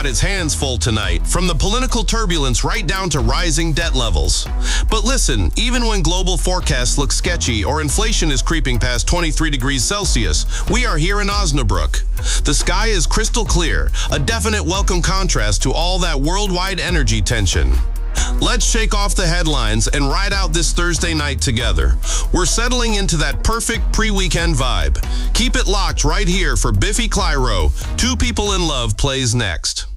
got its hands full tonight, from the political turbulence right down to rising debt levels. But listen, even when global forecasts look sketchy or inflation is creeping past 23 degrees Celsius, we are here in Osnabrück. The sky is crystal clear, a definite welcome contrast to all that worldwide energy tension. Let's shake off the headlines and ride out this Thursday night together. We're settling into that perfect pre-weekend vibe. Keep it locked right here for Biffy Clyro. Two People in Love plays next.